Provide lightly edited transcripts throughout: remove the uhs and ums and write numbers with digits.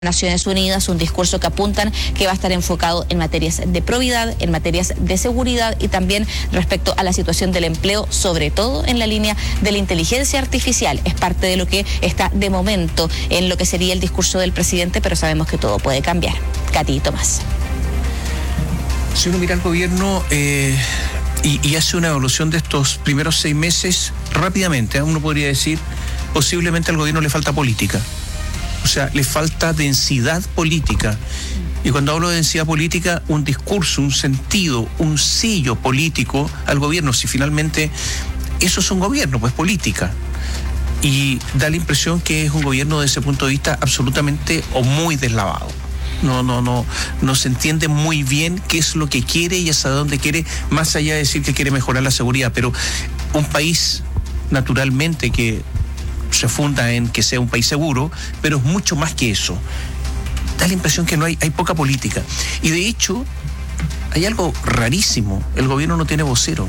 Naciones Unidas, un discurso que apuntan que va a estar enfocado en materias de probidad, en materias de seguridad y también respecto a la situación del empleo, sobre todo en la línea de la inteligencia artificial. Es parte de lo que está de momento en lo que sería el discurso del presidente, pero sabemos que todo puede cambiar. Katy y Tomás. Si uno mira al gobierno y hace una evaluación de estos primeros 6 meses, rápidamente, uno podría decir, posiblemente al gobierno le falta política. O sea, le falta densidad política. Y cuando hablo de densidad política, un discurso, un sentido, un sello político al gobierno. Si finalmente eso es un gobierno, pues política. Y da la impresión que es un gobierno desde ese punto de vista absolutamente o muy deslavado. No se entiende muy bien qué es lo que quiere y hacia dónde quiere, más allá de decir que quiere mejorar la seguridad. Pero un país, naturalmente, que se funda en que sea un país seguro, pero es mucho más que eso. Da la impresión que hay poca política. Y de hecho, hay algo rarísimo. El gobierno no tiene vocero.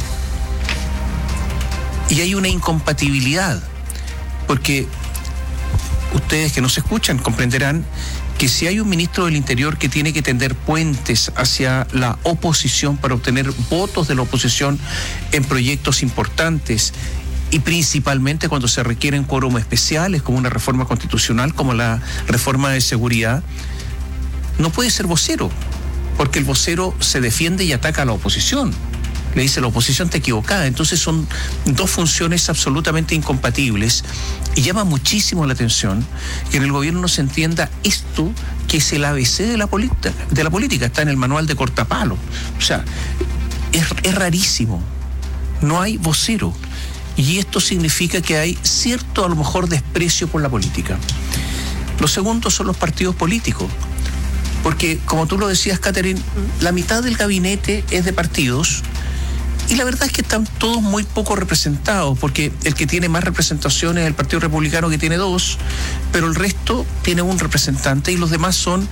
Y hay una incompatibilidad. Porque ustedes que nos escuchan comprenderán que si hay un ministro del Interior que tiene que tender puentes hacia la oposición para obtener votos de la oposición en proyectos importantes, y principalmente cuando se requieren quórum especiales, como una reforma constitucional, como la reforma de seguridad, no puede ser vocero, porque el vocero se defiende y ataca a la oposición. Le dice, la oposición está equivocada. Entonces son dos funciones absolutamente incompatibles y llama muchísimo la atención que en el gobierno no se entienda esto, que es el ABC de la política, está en el manual de Cortapalo. O sea, es rarísimo. No hay vocero. Y esto significa que hay cierto, a lo mejor, desprecio por la política. Lo segundo son los partidos políticos. Porque, como tú lo decías, Catherine, la mitad del gabinete es de partidos y la verdad es que están todos muy poco representados, porque el que tiene más representación es el Partido Republicano, que tiene 2, pero el resto tiene un representante y los demás son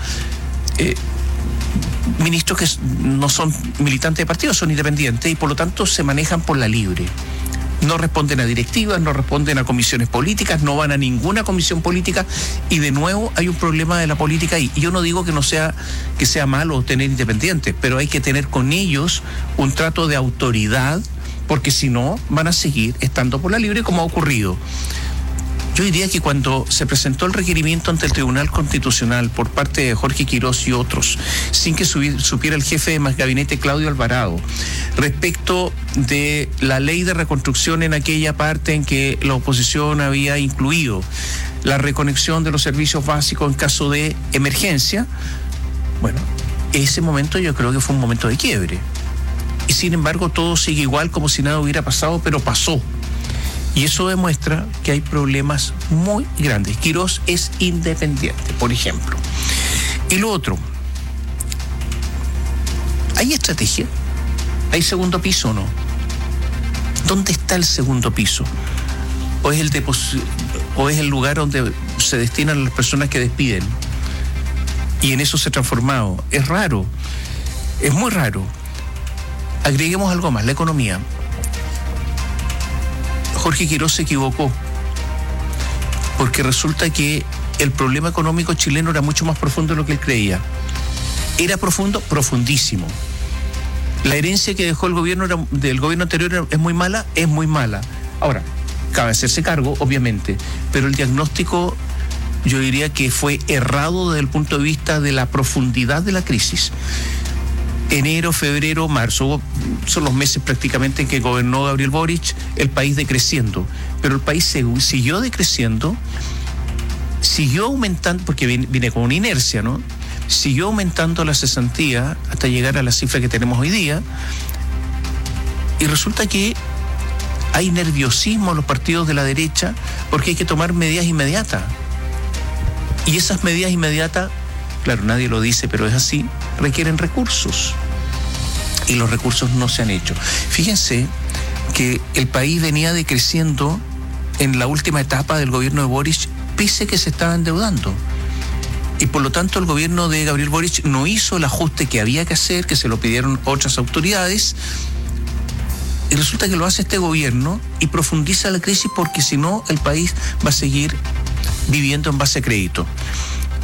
ministros que no son militantes de partidos, son independientes y por lo tanto se manejan por la libre. No responden a directivas, no responden a comisiones políticas, no van a ninguna comisión política y de nuevo hay un problema de la política y yo no digo que sea malo tener independientes, pero hay que tener con ellos un trato de autoridad, porque si no van a seguir estando por la libre como ha ocurrido. Yo diría que cuando se presentó el requerimiento ante el Tribunal Constitucional por parte de Jorge Quirós y otros, sin que supiera el jefe de gabinete Claudio Alvarado, respecto de la ley de reconstrucción en aquella parte en que la oposición había incluido la reconexión de los servicios básicos en caso de emergencia, bueno, ese momento yo creo que fue un momento de quiebre. Y sin embargo todo sigue igual como si nada hubiera pasado, pero pasó. Y eso demuestra que hay problemas muy grandes. Quirós es independiente, por ejemplo. Y lo otro, ¿hay estrategia? ¿Hay segundo piso o no? ¿Dónde está el segundo piso? ¿O es el lugar donde se destinan las personas que despiden? Y en eso se ha transformado. Es raro, es muy raro. Agreguemos algo más, la economía. Jorge Quirós se equivocó, porque resulta que el problema económico chileno era mucho más profundo de lo que él creía. Era profundo, profundísimo. La herencia que dejó el gobierno del gobierno anterior es muy mala. Ahora, cabe hacerse cargo, obviamente, pero el diagnóstico yo diría que fue errado desde el punto de vista de la profundidad de la crisis. Enero, febrero, marzo, son los meses prácticamente en que gobernó Gabriel Boric, el país decreciendo. Pero el país siguió decreciendo, siguió aumentando, porque viene con una inercia, ¿no? Siguió aumentando la cesantía hasta llegar a la cifra que tenemos hoy día. Y resulta que hay nerviosismo en los partidos de la derecha porque hay que tomar medidas inmediatas. Y esas medidas inmediatas, claro, nadie lo dice, pero es así, requieren recursos. Y los recursos no se han hecho. Fíjense que el país venía decreciendo en la última etapa del gobierno de Boric, pese a que se estaba endeudando. Y por lo tanto el gobierno de Gabriel Boric no hizo el ajuste que había que hacer, que se lo pidieron otras autoridades. Y resulta que lo hace este gobierno y profundiza la crisis, porque si no el país va a seguir viviendo en base a crédito.